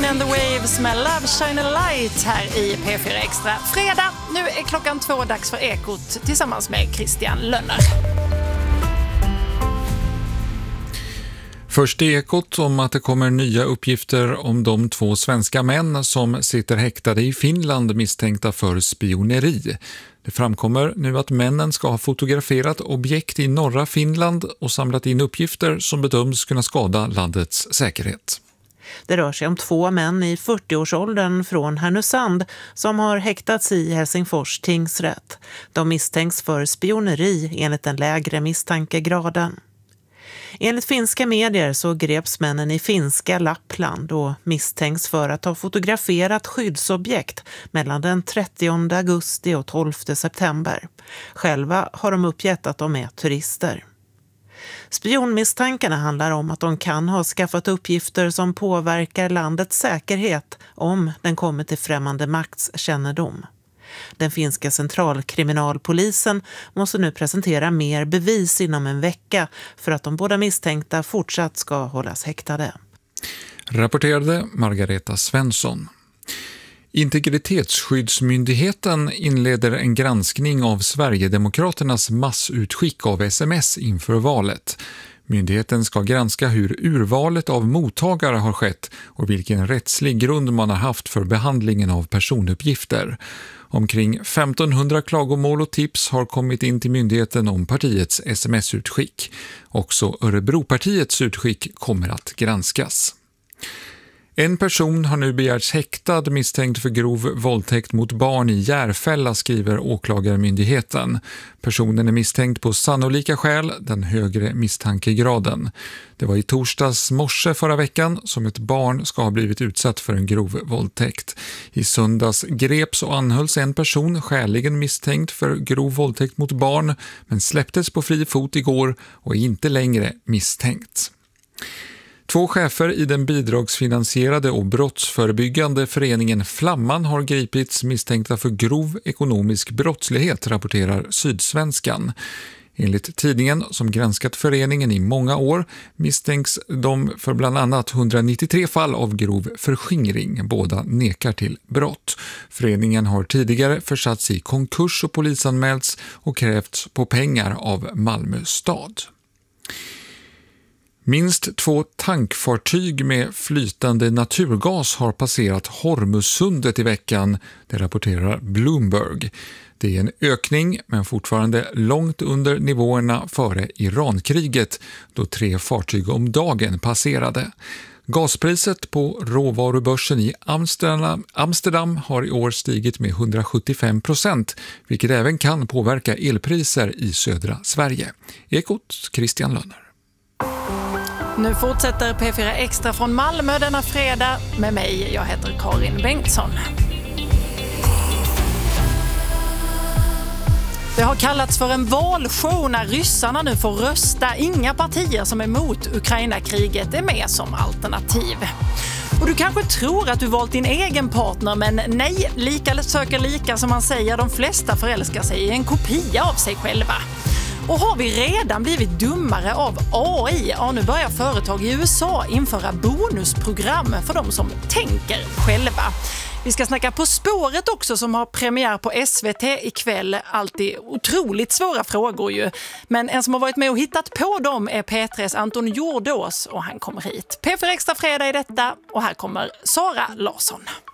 and the Waves med Love Shine a Light här i P4 Extra. Fredag, nu är klockan 2, dags för Ekot tillsammans med Christian Lönner. Först i Ekot om att det kommer nya uppgifter om de 2 svenska män som sitter häktade i Finland misstänkta för spioneri. Det framkommer nu att männen ska ha fotograferat objekt i norra Finland och samlat in uppgifter som bedöms kunna skada landets säkerhet. Det rör sig om 2 män i 40-årsåldern från Härnösand som har häktats i Helsingfors tingsrätt. De misstänks för spioneri enligt den lägre misstankegraden. Enligt finska medier så greps männen i finska Lappland och misstänks för att ha fotograferat skyddsobjekt mellan den 30 augusti och 12 september. Själva har de uppgett att de är turister. Spionmisstankarna handlar om att de kan ha skaffat uppgifter som påverkar landets säkerhet om den kommer till främmande makts kännedom. Den finska centralkriminalpolisen måste nu presentera mer bevis inom en vecka för att de båda misstänkta fortsatt ska hållas häktade. Rapporterade Margareta Svensson. Integritetsskyddsmyndigheten inleder en granskning av Sverigedemokraternas massutskick av sms inför valet. Myndigheten ska granska hur urvalet av mottagare har skett och vilken rättslig grund man har haft för behandlingen av personuppgifter. Omkring 1500 klagomål och tips har kommit in till myndigheten om partiets sms-utskick. Också Örebropartiets utskick kommer att granskas. En person har nu begärts häktad misstänkt för grov våldtäkt mot barn i Järfälla, skriver åklagarmyndigheten. Personen är misstänkt på sannolika skäl, den högre misstankegraden. Det var i torsdags morse förra veckan som ett barn ska ha blivit utsatt för en grov våldtäkt. I söndags greps och anhölls en person skäligen misstänkt för grov våldtäkt mot barn, men släpptes på fri fot igår och är inte längre misstänkt. 2 chefer i den bidragsfinansierade och brottsförebyggande föreningen Flamman har gripits misstänkta för grov ekonomisk brottslighet, rapporterar Sydsvenskan. Enligt tidningen, som granskat föreningen i många år, misstänks de för bland annat 193 fall av grov förskingring. Båda nekar till brott. Föreningen har tidigare försatts i konkurs och polisanmälts och krävts på pengar av Malmö stad. Minst 2 tankfartyg med flytande naturgas har passerat Hormuzsundet i veckan, det rapporterar Bloomberg. Det är en ökning, men fortfarande långt under nivåerna före Irankriget, då 3 fartyg om dagen passerade. Gaspriset på råvarubörsen i Amsterdam har i år stigit med 175%, vilket även kan påverka elpriser i södra Sverige. Ekot, Christian Lönner. Nu fortsätter P4 Extra från Malmö denna fredag med mig. Jag heter Karin Bengtsson. Det har kallats för en valshow när ryssarna nu får rösta. Inga partier som är emot Ukraina-kriget är med som alternativ. Och du kanske tror att du valt din egen partner, men nej, lika söker lika som man säger. De flesta förälskar sig i en kopia av sig själva. Och har vi redan blivit dummare av AI? Ja, nu börjar företag i USA införa bonusprogram för de som tänker själva. Vi ska snacka På spåret också, som har premiär på SVT ikväll. Alltid otroligt svåra frågor ju. Men en som har varit med och hittat på dem är P3s Anton Jordås och han kommer hit. P4 Extra fredag i detta och här kommer Sara Larsson.